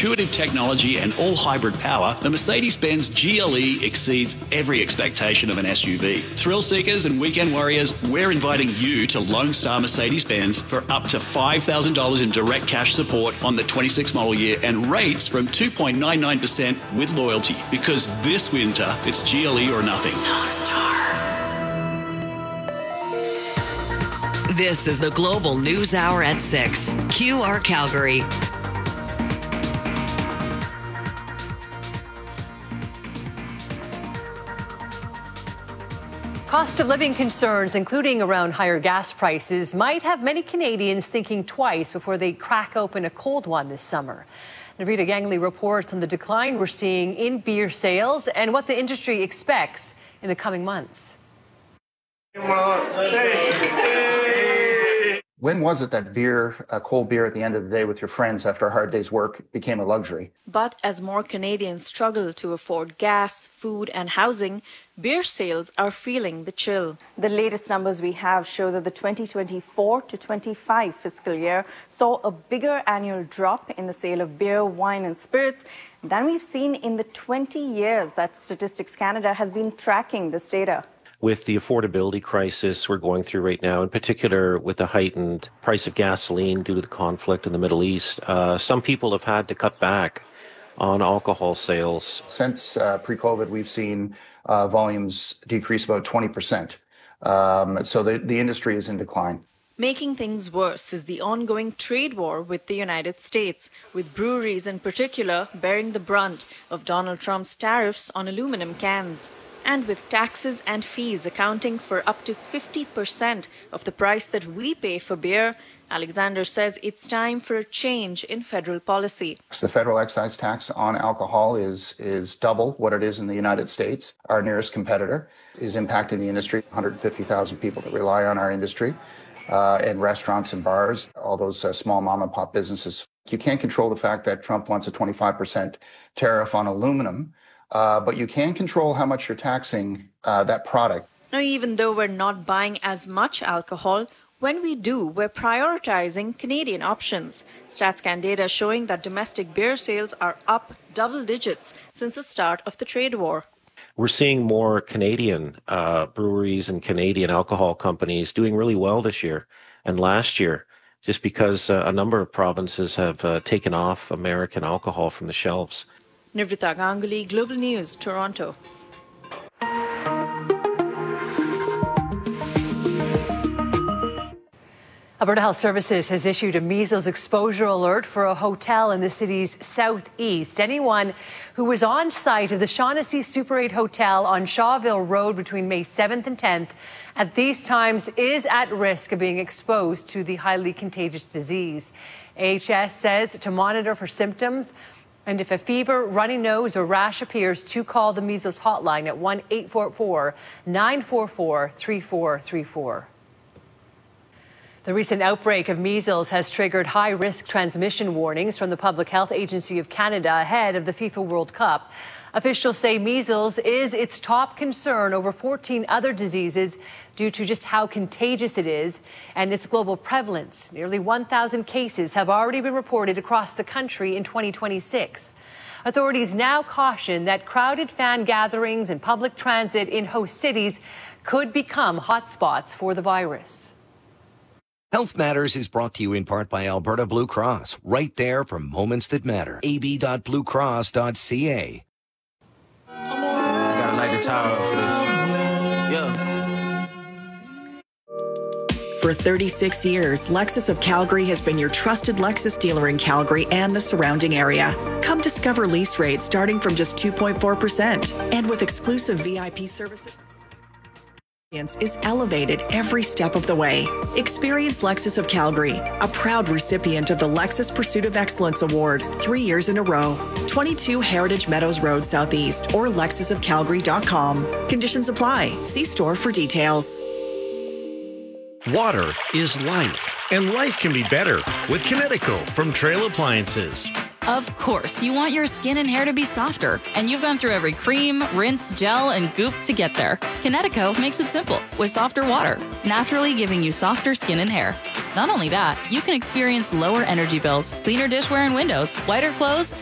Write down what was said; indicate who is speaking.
Speaker 1: intuitive technology and all-hybrid power, the Mercedes-Benz GLE exceeds every expectation of an SUV. Thrill seekers and weekend warriors, we're inviting you to Lone Star Mercedes-Benz for up to $5,000 in direct cash support on the 26 model year and rates from 2.99% with loyalty. Because this winter, it's GLE or nothing. Lone Star.
Speaker 2: This is the Global News Hour at 6. QR Calgary.
Speaker 3: Cost of living concerns, including around higher gas prices, might have many Canadians thinking twice before they crack open a cold one this summer. Navita Gangley reports on the decline we're seeing in beer sales and what the industry expects in the coming months.
Speaker 4: When was it that a cold beer at the end of the day with your friends after a hard day's work became a luxury?
Speaker 5: But as more Canadians struggle to afford gas, food, and housing, beer sales are feeling the chill. The latest numbers we have show that the 2024 to 25 fiscal year saw a bigger annual drop in the sale of beer, wine, and spirits than we've seen in the 20 years that Statistics Canada has been tracking this data.
Speaker 6: With the affordability crisis we're going through right now, in particular with the heightened price of gasoline due to the conflict in the Middle East, some people have had to cut back on alcohol sales.
Speaker 4: Since pre-COVID, we've seen volumes decrease about 20%. So the industry is in decline.
Speaker 5: Making things worse is the ongoing trade war with the United States, with breweries in particular bearing the brunt of Donald Trump's tariffs on aluminum cans. And with taxes and fees accounting for up to 50% of the price that we pay for beer, Alexander says it's time for a change in federal policy.
Speaker 4: The federal excise tax on alcohol is double what it is in the United States. Our nearest competitor is impacting the industry, 150,000 people that rely on our industry, and restaurants and bars, all those small mom and pop businesses. You can't control the fact that Trump wants a 25% tariff on aluminum, but you can control how much you're taxing that product.
Speaker 5: Now, even though we're not buying as much alcohol, when we do, we're prioritizing Canadian options. StatsCan data showing that domestic beer sales are up double digits since the start of the trade war.
Speaker 6: We're seeing more Canadian breweries and Canadian alcohol companies doing really well this year and last year, just because a number of provinces have taken off American alcohol from the shelves.
Speaker 5: Nivrita Ganguly, Global News, Toronto.
Speaker 3: Alberta Health Services has issued a measles exposure alert for a hotel in the city's southeast. Anyone who was on site of the Shaughnessy Super 8 Hotel on Shawville Road between May 7th and 10th at these times is at risk of being exposed to the highly contagious disease. AHS says to monitor for symptoms, and if a fever, runny nose, or rash appears, to call the measles hotline at 1-844-944-3434. The recent outbreak of measles has triggered high-risk transmission warnings from the Public Health Agency of Canada ahead of the FIFA World Cup. Officials say measles is its top concern over 14 other diseases due to just how contagious it is and its global prevalence. Nearly 1,000 cases have already been reported across the country in 2026. Authorities now caution that crowded fan gatherings and public transit in host cities could become hotspots for the virus.
Speaker 7: Health Matters is brought to you in part by Alberta Blue Cross, right there for moments that matter. ab.bluecross.ca.
Speaker 8: I gotta light the tower for this. Yeah.
Speaker 9: For 36 years, Lexus of Calgary has been your trusted Lexus dealer in Calgary and the surrounding area. Come discover lease rates starting from just 2.4%. And with exclusive VIP services, is elevated every step of the way. Experience Lexus of Calgary, a proud recipient of the Lexus Pursuit of Excellence Award 3 years in a row. 22 Heritage Meadows Road Southeast or lexusofcalgary.com. Conditions apply. See store for details.
Speaker 10: Water is life, and life can be better with Kinetico from Trail Appliances.
Speaker 11: Of course, you want your skin and hair to be softer, and you've gone through every cream, rinse, gel, and goop to get there. Kinetico makes it simple with softer water, naturally giving you softer skin and hair. Not only that, you can experience lower energy bills, cleaner dishware and windows, whiter clothes,